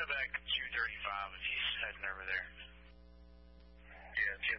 way back 235 if he's heading over there. Yeah,